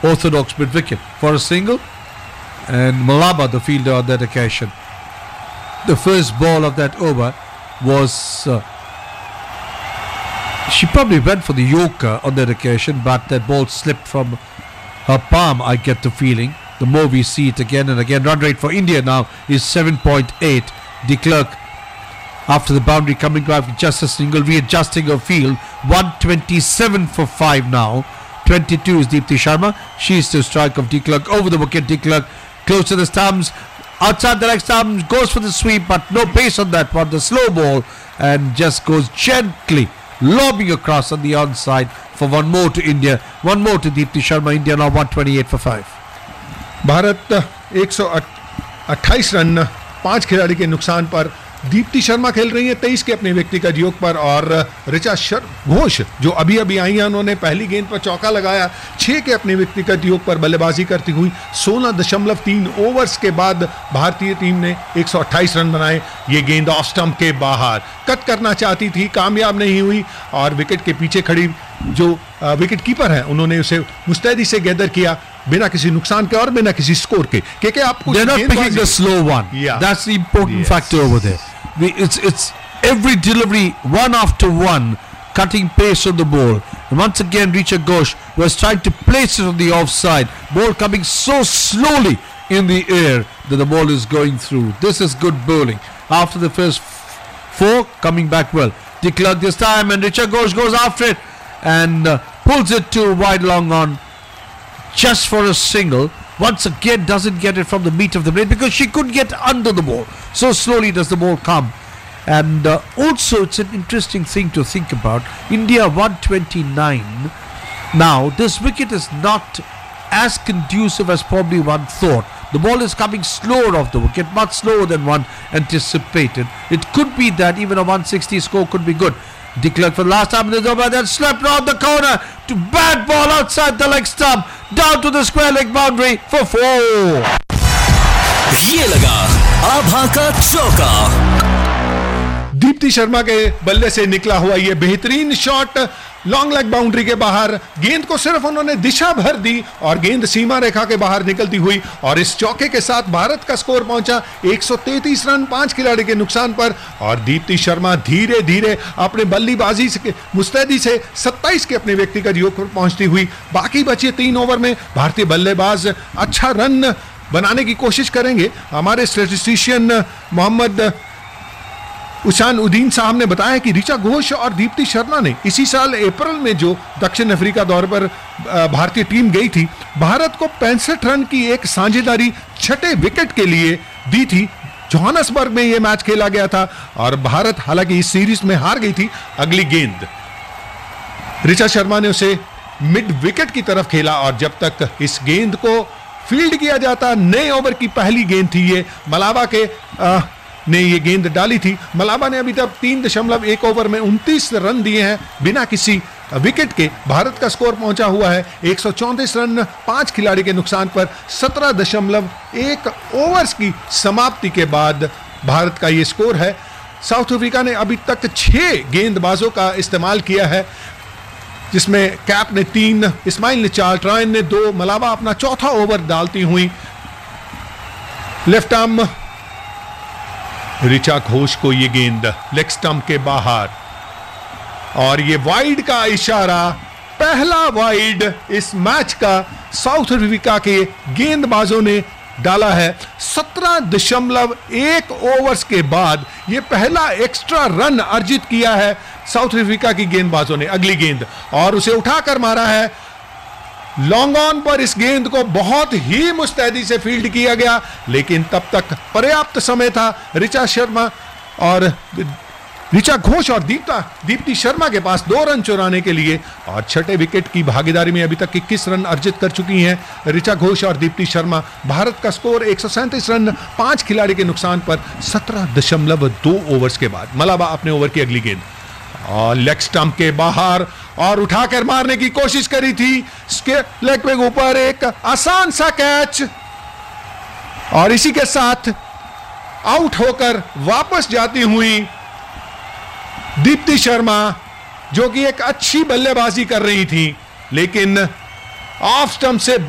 orthodox mid wicket for a single, and Malaba the fielder on that occasion. The first ball of that over was she probably went for the Yorker on that occasion, but that ball slipped from her palm, I get the feeling. The more we see it again and again. Run rate for India now is 7.8. De Klerk, after the boundary, coming back with just a single, readjusting her field. 127 for 5 now. 22 is Deepti Sharma. She's to strike of De Klerk over the wicket. De Klerk close to the stumps, outside the leg stumps, goes for the sweep, but no pace on that one. The slow ball, and just goes gently lobbing across on the onside for one more to India, one more to Deepti Sharma. India now 128 for 5. Bharat 128 run 5 खिलाड़ी के नुकसान पर। दीप्ति शर्मा खेल रही हैं 23 के अपने व्यक्तिगत योग पर, और ऋचा घोष जो अभी अभी आई हैं, उन्होंने पहली गेंद पर चौका लगाया। 6 के अपने व्यक्तिगत योग पर बल्लेबाजी करती हुई 16.3 ओवर्स के बाद भारतीय टीम ने 128 रन बनाए। ये गेंद ऑफ स्टंप के बाहर कट करना चाहती थी, कामयाब नहीं हुई, और विकेट के पीछे खड़ी जो विकेट कीपर है उन्होंने उसे मुस्तैदी से गैदर किया बिना किसी नुकसान के और बिना किसी स्कोर के। क्योंकि आपको they're not picking the slow one. Yeah. That's the important factor over there. It's every delivery one after one, cutting pace on the ball. And once again, Richa Ghosh was trying to place it on the offside. Ball coming so slowly in the air that the ball is going through. This is good bowling. After the first 4, coming back well. De Klerk this time, and Richa Ghosh goes after it and pulls it to wide long on just for a single. Once again doesn't get it from the meat of the blade because she couldn't get under the ball. So slowly does the ball come. And also it's an interesting thing to think about. India 129. Now this wicket is not as conducive as probably one thought. The ball is coming slower off the wicket, much slower than one anticipated. It could be that even a 160 score could be good. De Klerk for the last time in this over, then slipped round the corner to bad ball outside the leg stump, down to the square leg boundary for 4. ये लगा आभा का चौका। दीप्ति शर्मा के बल्ले से निकला हुआ ये बेहतरीन शॉट लॉन्ग लेग बाउंड्री के बाहर, गेंद को सिर्फ उन्होंने दिशा भर दी और गेंद सीमा रेखा के बाहर निकलती हुई, और इस चौके के साथ भारत का स्कोर पहुंचा 133 रन 5 खिलाड़ी के नुकसान पर। और दीप्ति शर्मा धीरे धीरे अपने बल्लेबाजी से मुस्तैदी से 27 के अपने व्यक्तिगत योग पर पहुंचती हुई बाकी बचे 3 ओवर में भारतीय बल्लेबाज अच्छा रन बनाने की कोशिश करेंगे। हमारे स्टैटिस्टिशियन मोहम्मद उशान उद्दीन साहब ने बताया कि ऋचा घोष और दीप्ति शर्मा ने इसी साल अप्रैल में जो दक्षिण अफ्रीका दौरे पर भारतीय टीम गई थी, भारत को 65 रन की एक साझेदारी 6ठे विकेट के लिए दी थी। जोहान्सबर्ग में यह मैच खेला गया था और भारत हालांकि इस सीरीज में हार गई थी। अगली गेंद ऋचा शर्मा ने उसे मिड विकेट की तरफ खेला, और जब तक इस गेंद को फील्ड किया जाता, नए ओवर की पहली गेंद थी ये, मलाबा के ने ये गेंद डाली थी। मलाबा ने अभी तक 3.1 ओवर में 29 रन दिए हैं बिना किसी विकेट के। भारत का स्कोर पहुंचा हुआ है 134 रन 5 खिलाड़ी के नुकसान पर। 17.1 ओवर्स की समाप्ति के बाद भारत का ये स्कोर है। साउथ अफ्रीका ने अभी तक 6 गेंदबाजों का इस्तेमाल किया है, जिसमें कैप ने 3, इस्माइल ने 4, ट्रायन ने 2, मलाबा अपना चौथा ओवर डालती हुई। लेफ्ट आर्म ऋचा घोष को ये गेंद लेग स्टंप के बाहर, और ये वाइड का इशारा, पहला वाइड इस मैच का साउथ अफ्रीका के गेंदबाजों ने डाला है। 17.1 ओवर्स के बाद ये पहला एक्स्ट्रा रन अर्जित किया है साउथ अफ्रीका की गेंदबाजों ने। अगली गेंद, और उसे उठाकर मारा है लॉन्ग ऑन पर। इस गेंद को बहुत ही मुस्तैदी से फील्ड किया गया, लेकिन तब तक पर्याप्त समय था ऋचा शर्मा और ऋचा घोष और दीप्ति शर्मा के पास 2 रन चुराने के लिए, और 6ठे विकेट की भागीदारी में अभी तक 21 रन अर्जित कर चुकी हैं ऋचा घोष और दीप्ति शर्मा। भारत का स्कोर 137 रन 5 खिलाड़ी के नुकसान पर 17.2 ओवर्स के बाद। मलाबा अपने ओवर की अगली गेंद और लेग स्टंप के बाहर, और उठाकर मारने की कोशिश करी थी लेग के ऊपर, एक आसान सा कैच, और इसी के साथ आउट होकर वापस जाती हुई दीप्ति शर्मा, जो कि एक अच्छी बल्लेबाजी कर रही थी, लेकिन ऑफ स्टंप से